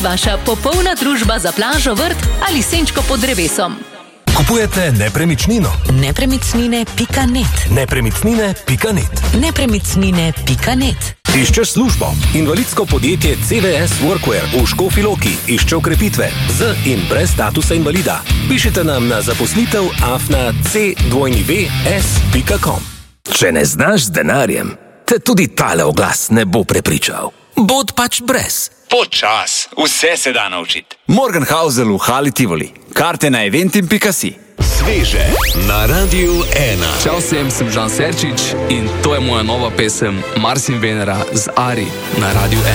Vaša popolna družba za plažo, vrt ali senčko pod drevesom. Kupujete nepremičnino? Nepremičnine.net. Nepremičnine.net. Nepremičnine.net. Iščeš službo? Invalidsko podjetje CVS Workwear v Škofji Loki išče okrepitve z in brez statusa invalida. Pišite nam na zaposlitev@c2vs.com. Če ne znaš z denarjem, te tudi tale oglas ne bo prepričal. Bod pač brez. Počas, vse se da naučiti. Morgenhausel v Hali Tivoli. Karte na eventim.si. Sveže na Radiu 1. Čau vsem, sem Žan Serčič in to je moja nova pesem Mars in Venera z Ari na Radiu 1.